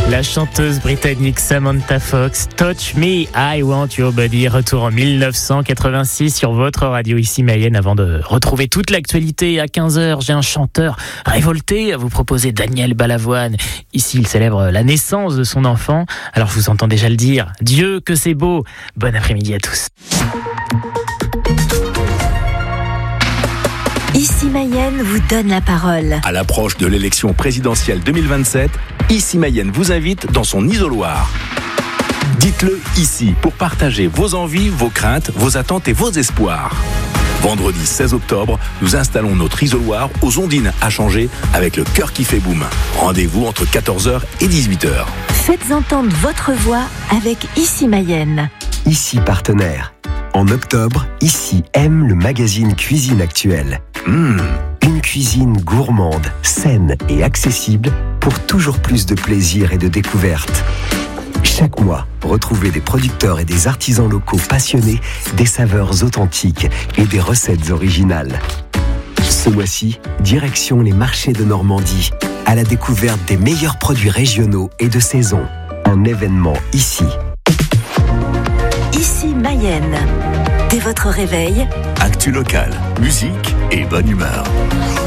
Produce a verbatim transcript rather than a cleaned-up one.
La chanteuse britannique Samantha Fox, Touch Me, I Want Your Body, retour en dix-neuf cent quatre-vingt-six sur votre radio ici Mayenne. Avant de retrouver toute l'actualité à quinze heures, j'ai un chanteur révolté à vous proposer, Daniel Balavoine. Ici, il célèbre la naissance de son enfant. Alors, je vous entends déjà le dire. Dieu, que c'est beau. Bon après-midi à tous. Ici Mayenne vous donne la parole. À l'approche de l'élection présidentielle deux mille vingt-sept, Ici Mayenne vous invite dans son isoloir. Dites-le ici pour partager vos envies, vos craintes, vos attentes et vos espoirs. Vendredi seize octobre, nous installons notre isoloir aux Ondines à Changer avec le cœur qui fait boum. Rendez-vous entre quatorze heures et dix-huit heures. Faites entendre votre voix avec Ici Mayenne. Ici partenaire. En octobre, Ici aime le magazine Cuisine Actuelle. Mmh, une cuisine gourmande, saine et accessible pour toujours plus de plaisir et de découverte. Chaque mois, retrouvez des producteurs et des artisans locaux passionnés, des saveurs authentiques et des recettes originales. Ce mois-ci, direction les marchés de Normandie, à la découverte des meilleurs produits régionaux et de saison. Un événement ici. Ici Mayenne. Dès votre réveil, Actu locale, musique et bonne humeur.